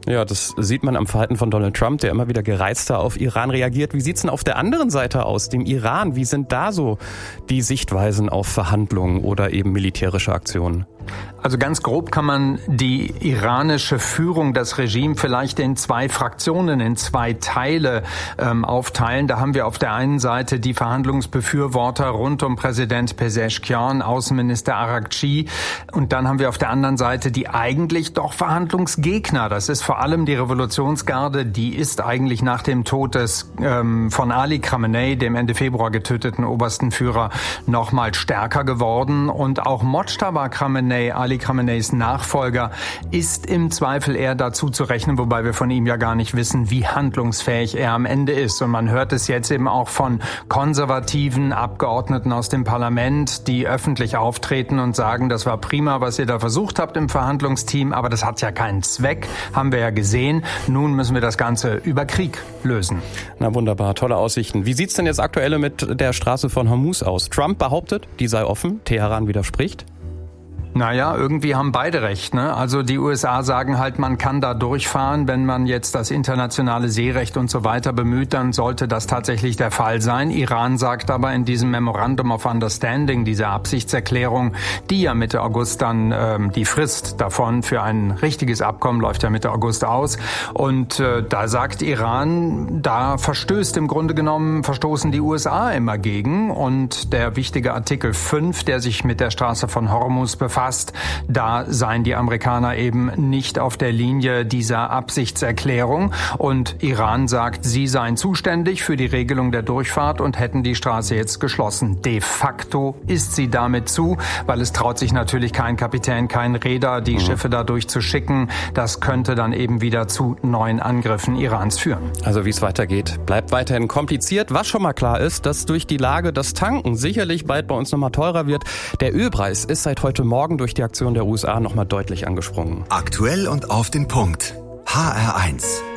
Ja, das sieht man am Verhalten von Donald Trump, der immer wieder gereizter auf Iran reagiert. Wie sieht's denn auf der anderen Seite aus, dem Iran? Wie sind da so die Sichtweisen auf Verhandlungen oder eben militärische Aktionen? Also ganz grob kann man die iranische Führung, das Regime vielleicht in zwei Fraktionen, in zwei Teile aufteilen. Da haben wir auf der einen Seite die Verhandlungsbefürworter rund um Präsident Pezeshkian, Außenminister Araghchi. Und dann haben wir auf der anderen Seite die eigentlich doch Verhandlungsgegner. Das ist vor allem die Revolutionsgarde. Die ist eigentlich nach dem Tod von Ali Khamenei, dem Ende Februar getöteten obersten Führer, noch mal stärker geworden. Und auch Mojtaba Khamenei, Ali Khameneis Nachfolger, ist im Zweifel eher dazu zu rechnen, wobei wir von ihm ja gar nicht wissen, wie handlungsfähig er am Ende ist. Und man hört es jetzt eben auch von konservativen Abgeordneten aus dem Parlament, die öffentlich auftreten und sagen, das war prima, was ihr da versucht habt im Verhandlungsteam, aber das hat ja keinen Zweck, haben wir ja gesehen. Nun müssen wir das Ganze über Krieg lösen. Na wunderbar, tolle Aussichten. Wie sieht's denn jetzt aktuell mit der Straße von Hormuz aus? Trump behauptet, die sei offen, Teheran widerspricht. Naja, irgendwie haben beide recht, ne? Also die USA sagen halt, man kann da durchfahren. Wenn man jetzt das internationale Seerecht und so weiter bemüht, dann sollte das tatsächlich der Fall sein. Iran sagt aber in diesem Memorandum of Understanding, dieser Absichtserklärung, die ja Mitte August dann die Frist davon für ein richtiges Abkommen läuft ja Mitte August aus. Und da sagt Iran, da verstoßen die USA immer gegen. Und der wichtige Artikel 5, der sich mit der Straße von Hormuz befasst, da seien die Amerikaner eben nicht auf der Linie dieser Absichtserklärung. Und Iran sagt, sie seien zuständig für die Regelung der Durchfahrt und hätten die Straße jetzt geschlossen. De facto ist sie damit zu, weil es traut sich natürlich kein Kapitän, kein Reeder, die Schiffe da durchzuschicken. Das könnte dann eben wieder zu neuen Angriffen Irans führen. Also wie es weitergeht, bleibt weiterhin kompliziert. Was schon mal klar ist, dass durch die Lage das Tanken sicherlich bald bei uns nochmal teurer wird. Der Ölpreis ist seit heute Morgen durch die Aktion der USA nochmal deutlich angesprungen. Aktuell und auf den Punkt. HR1.